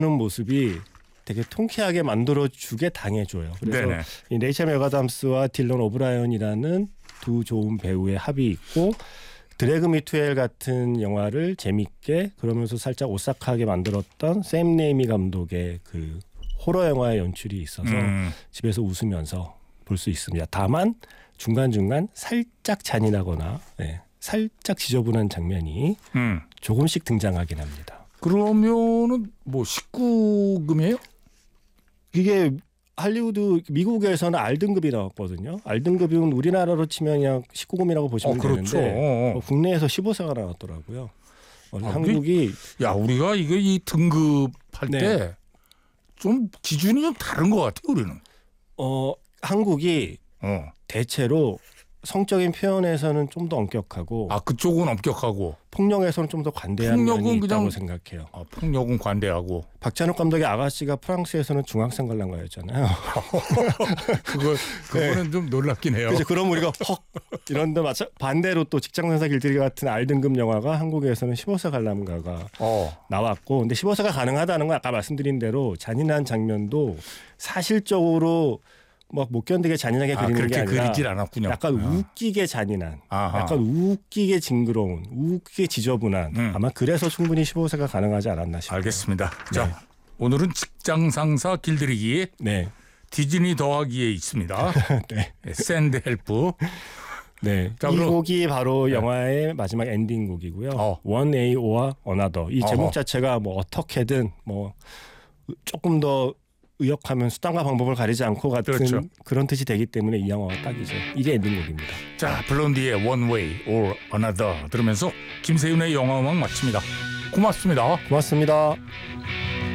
모습이 되게 통쾌하게 만들어주게 당해줘요. 그래서 네네. 이 레이첼 맥아담스와 딜런 오브라이언이라는 두 좋은 배우의 합이 있고 드래그 미 투 헬 같은 영화를 재밌게 그러면서 살짝 오싹하게 만들었던 샘 레이미 감독의 그 호러 영화의 연출이 있어서 집에서 웃으면서 볼 수 있습니다. 다만 중간중간 살짝 잔인하거나 살짝 지저분한 장면이 조금씩 등장하긴 합니다. 그러면은 뭐 19금이에요? 이게 할리우드 미국에서는 R등급이 나왔거든요. R등급이면 우리나라로 치면 그냥 19금이라고 보시면 그렇죠. 되는데 국내에서 15세가 나왔더라고요. 한국이 우리가 이 등급할 때 좀 기준이 좀 다른 것 같아요. 우리는. 한국이 대체로 성적인 표현에서는 좀 더 엄격하고 그쪽은 엄격하고 폭력에서는 좀 더 관대한 면이 있다고 생각해요. 폭력은 관대하고. 박찬욱 감독의 아가씨가 프랑스에서는 중학생 관람가였잖아요. 그거는 좀 놀랍긴 해요. 그렇죠. 그럼 우리가 이런데 반대로 또 직장상사 길들이 같은 R등급 영화가 한국에서는 15세 관람가가 나왔고, 근데 15세가 가능하다는 건 아까 말씀드린 대로 잔인한 장면도 사실적으로 막 못 견디게 잔인하게 그리는 게 아니라 그리질 않았군요. 약간 웃기게 잔인한, 약간 웃기게 징그러운, 웃기게 지저분한 아마 그래서 충분히 15세가 가능하지 않았나 싶어요. 알겠습니다. 자, 오늘은 직장 상사 길들이기 디즈니 더하기에 있습니다. 샌드 헬프. 이 곡이 바로 영화의 마지막 엔딩 곡이고요. One A or Another. 이 제목 자체가 뭐 어떻게든 뭐 조금 더 의역하면 수단과 방법을 가리지 않고 같은 그런 뜻이 되기 때문에 이 영화가 딱이죠. 이게 엔딩곡입니다. 자, 블론디의 One Way or Another 들으면서 김세윤의 영화음악 마칩니다. 고맙습니다. 고맙습니다.